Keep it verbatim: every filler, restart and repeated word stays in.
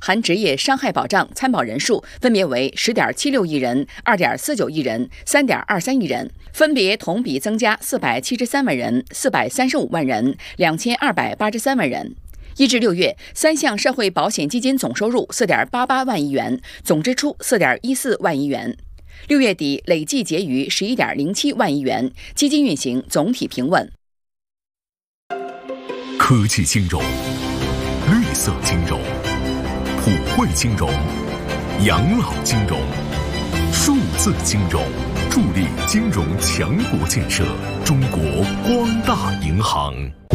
含职业伤害保障参保人数分别为十点七六亿人、二点四九亿人、三点二三亿人，分别同比增加四百七十三万人、四百三十五万人、两千二百八十三万人。一至六月，三项社会保险基金总收入四点八八万亿元，总支出四点一四万亿元。六月底累计结余十一点零七万亿元，基金运行总体平稳。 科技金融、绿色金融、普惠金融、养老金融、数字金融，助力金融强国建设。中国光大银行。